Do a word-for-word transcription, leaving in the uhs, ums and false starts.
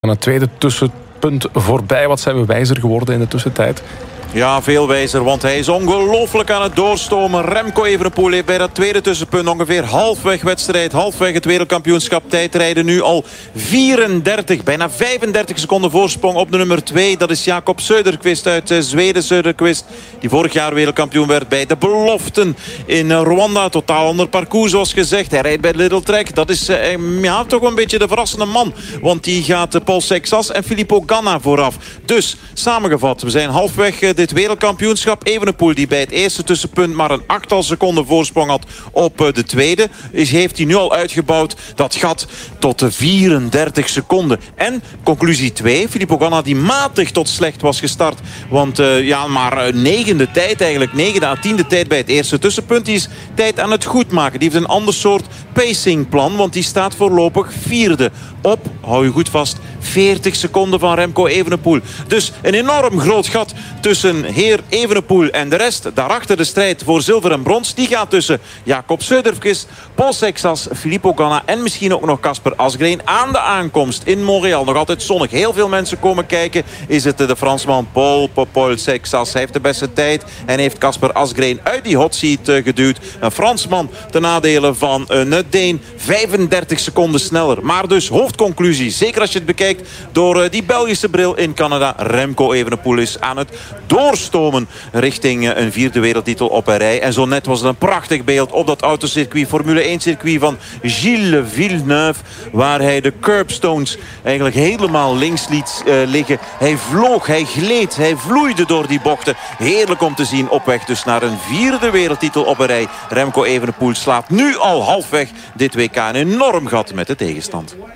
aan het tweede tussenpunt voorbij. Wat zijn we wijzer geworden in de tussentijd? Ja, veel wijzer, want hij is ongelooflijk aan het doorstomen. Remco Evenepoel heeft bij dat tweede tussenpunt ongeveer halfweg wedstrijd, halfweg het wereldkampioenschap tijdrijden. Nu al vierendertig, bijna vijfendertig seconden voorsprong op de nummer twee. Dat is Jakob Söderqvist uit Zweden. Söderqvist, die vorig jaar wereldkampioen werd bij de beloften in Rwanda. Totaal ander parcours, zoals gezegd. Hij rijdt bij Little Trek. Dat is eh, ja, toch een beetje de verrassende man. Want die gaat Paul Sexas en Filippo Ganna vooraf. Dus, samengevat, we zijn halfweg eh, dit wereldkampioenschap. Evenepoel, die bij het eerste tussenpunt maar een achttal seconden voorsprong had op de tweede, is, heeft hij nu al uitgebouwd dat gat tot de vierendertig seconden. En conclusie twee, Filippo Ganna, die matig tot slecht was gestart. Want uh, ja, maar uh, negende tijd eigenlijk, negende à tiende tijd bij het eerste tussenpunt. Die is tijd aan het goedmaken. Die heeft een ander soort pacingplan, want die staat voorlopig vierde op, hou je goed vast, veertig seconden van Remco Evenepoel. Dus een enorm groot gat tussen heer Evenepoel en de rest. Daarachter de strijd voor zilver en brons. Die gaat tussen Jakob Söderqvist, Paul Sexas, Filippo Ganna en misschien ook nog Kasper Asgreen. Aan de aankomst in Montreal, nog altijd zonnig. Heel veel mensen komen kijken. Is het de Fransman Paul, Paul Sexas. Hij heeft de beste tijd en heeft Kasper Asgreen uit die hot seat geduwd. Een Fransman ten nadele van een Deen. vijfendertig seconden sneller. Maar dus hoofdconclusie, zeker als je het bekijkt door die Belgische bril in Canada. Remco Evenepoel is aan het doorstomen richting een vierde wereldtitel op een rij. En zo net was het een prachtig beeld op dat autocircuit, Formule één circuit van Gilles Villeneuve, waar hij de curbstones eigenlijk helemaal links liet uh, liggen. Hij vloog, hij gleed, hij vloeide door die bochten. Heerlijk om te zien, op weg dus naar een vierde wereldtitel op een rij. Remco Evenepoel slaat nu al halfweg dit W K een enorm gat met de tegenstand.